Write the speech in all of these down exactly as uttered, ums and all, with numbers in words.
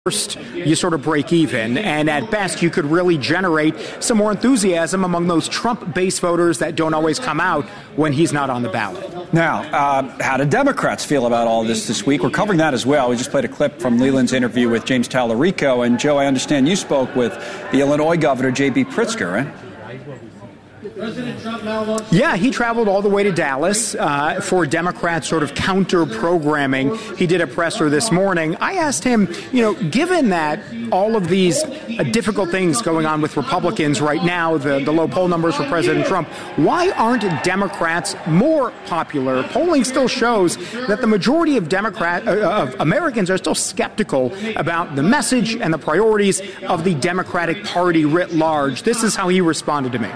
First, you sort of break even, and at best, you could really generate some more enthusiasm among those Trump-based voters that don't always come out when he's not on the ballot. Now, uh, how do Democrats feel about all this this week? We're covering that as well. We just played a clip from Leland's interview with James Tallarico. And, Joe, I understand you spoke with the Illinois governor, J B Pritzker, right? Yeah, he traveled all the way to Dallas uh, for Democrats sort of counter-programming. He did a presser this morning. I asked him, you know, given that all of these uh, difficult things going on with Republicans right now, the, the low poll numbers for President Trump, why aren't Democrats more popular? Polling still shows that the majority of Democrat uh, of Americans are still skeptical about the message and the priorities of the Democratic Party writ large. This is how he responded to me.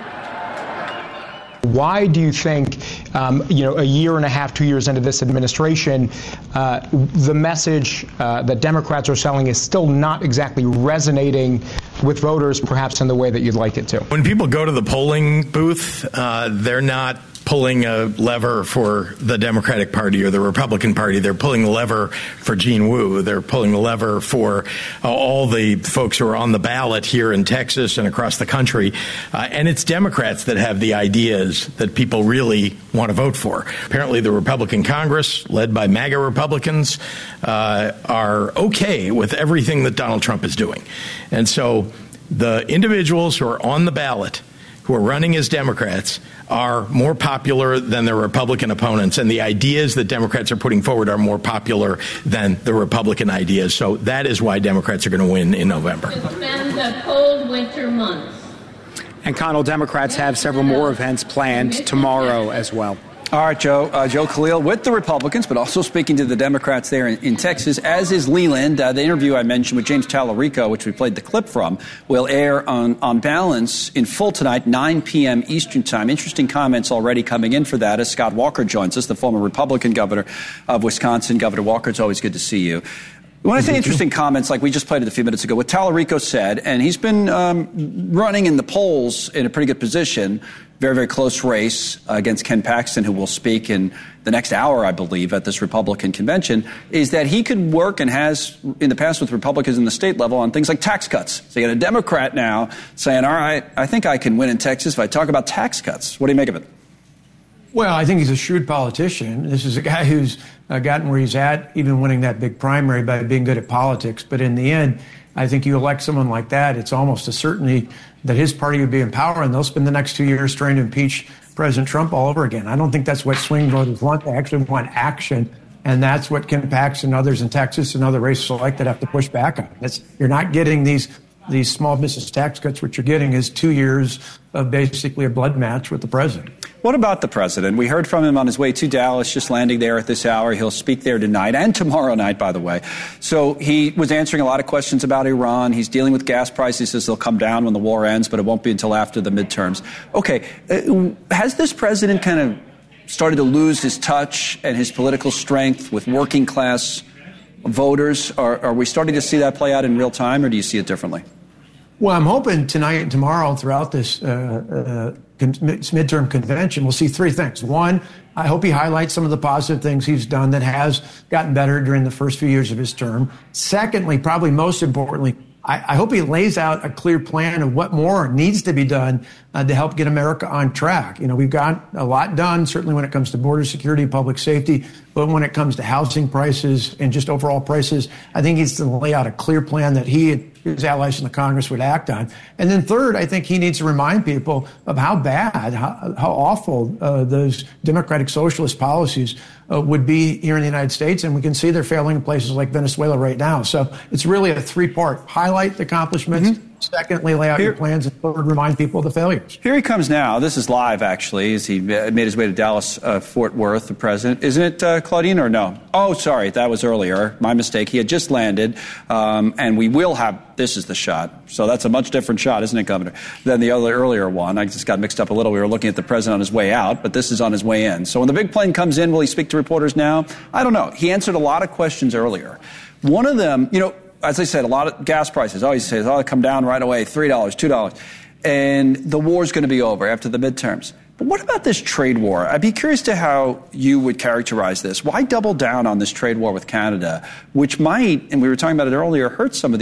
Why do you think, um, you know, a year and a half, two years into this administration, uh, the message uh, that Democrats are selling is still not exactly resonating with voters, perhaps in the way that you'd like it to? When people go to the polling booth, uh, they're not pulling a lever for the Democratic Party or the Republican Party. They're pulling the lever for Gene Wu. They're pulling the lever for uh, all the folks who are on the ballot here in Texas and across the country. Uh, and it's Democrats that have the ideas that people really want to vote for. Apparently, the Republican Congress, led by MAGA Republicans, uh, are okay with everything that Donald Trump is doing. And so the individuals who are on the ballot, who are running as Democrats, are more popular than their Republican opponents, and the ideas that Democrats are putting forward are more popular than the Republican ideas. So that is why Democrats are going to win in November. It's been the cold winter months. And Connell, Democrats have several more events planned tomorrow as well. All right, Joe. Uh, Joe Khalil with the Republicans, but also speaking to the Democrats there in, in Texas, as is Leland. Uh, the interview I mentioned with James Tallarico, which we played the clip from, will air on, on Balance in full tonight, nine p.m. Eastern Time. Interesting comments already coming in for that as Scott Walker joins us, the former Republican governor of Wisconsin. Governor Walker, it's always good to see you. When I say interesting comments, like we just played it a few minutes ago, what Tallarico said, and he's been um, running in the polls in a pretty good position, very, very close race uh, against Ken Paxton, who will speak in the next hour, I believe, at this Republican convention, is that he could work and has in the past with Republicans in the state level on things like tax cuts. So you got a Democrat now saying, all right, I think I can win in Texas if I talk about tax cuts. What do you make of it? Well, I think he's a shrewd politician. This is a guy who's uh, gotten where he's at, even winning that big primary by being good at politics. But in the end, I think you elect someone like that, it's almost a certainty that his party would be in power, and they'll spend the next two years trying to impeach President Trump all over again. I don't think that's what swing voters want. They actually want action, and that's what Ken Paxton and others in Texas and other races like that have to push back on. That's, you're not getting these these small business tax cuts. What you're getting is two years of basically a blood match with the president. What about the president? We heard from him on his way to Dallas, just landing there at this hour. He'll speak there tonight and tomorrow night, by the way. So he was answering a lot of questions about Iran. He's dealing with gas prices. He says they'll come down when the war ends, but it won't be until after the midterms. Okay, uh, has this president kind of started to lose his touch and his political strength with working class voters? Are, are we starting to see that play out in real time, or do you see it differently? Well, I'm hoping tonight and tomorrow throughout this uh, uh, con- midterm convention, we'll see three things. One, I hope he highlights some of the positive things he's done that has gotten better during the first few years of his term. Secondly, probably most importantly, I, I hope he lays out a clear plan of what more needs to be done uh, to help get America on track. You know, we've got a lot done, certainly when it comes to border security and public safety, but when it comes to housing prices and just overall prices, I think he needs to lay out a clear plan that he and his allies in the Congress would act on. And then third, I think he needs to remind people of how bad, how, how awful uh, those democratic socialist policies uh, would be here in the United States. And we can see they're failing in places like Venezuela right now. So it's really a three-part: highlight the accomplishments, mm-hmm. Secondly, lay out Here, your plans, and third, remind people of the failures. Here he comes now. This is live, actually, as he made his way to Dallas, uh, Fort Worth, the president. Isn't it, uh, Claudine, or no? Oh, sorry, that was earlier. My mistake. He had just landed, um, and we will have, this is the shot. So that's a much different shot, isn't it, Governor, than the other earlier one. I just got mixed up a little. We were looking at the president on his way out, but this is on his way in. So when the big plane comes in, will he speak to reporters now? I don't know. He answered a lot of questions earlier. One of them, you know, as I said, a lot of gas prices, always say, oh, come down right away, three dollars, two dollars. And the war's going to be over after the midterms. But what about this trade war? I'd be curious to how you would characterize this. Why double down on this trade war with Canada, which might, and we were talking about it earlier, hurt some of the